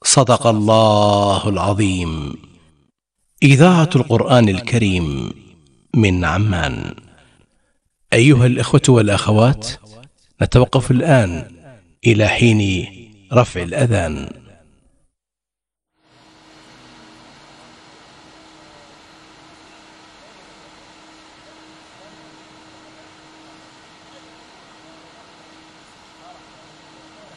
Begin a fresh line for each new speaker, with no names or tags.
صدق الله العظيم. إذاعة القرآن الكريم من عمان. أيها الإخوة والأخوات، نتوقف الآن إلى حين رفع الأذان.